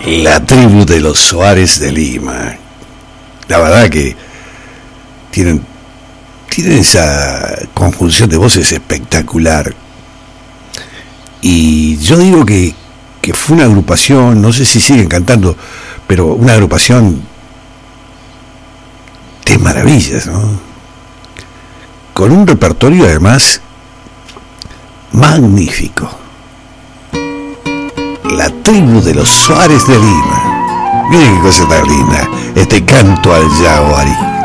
La tribu de los Soares de Lima. La verdad que tienen esa conjunción de voces espectacular. Y yo digo que fue una agrupación, no sé si siguen cantando, pero una agrupación de maravillas, ¿no? Con un repertorio además magnífico. La tribu de los Soares de Lima. Miren qué cosa tan linda, este canto al Yaguarí.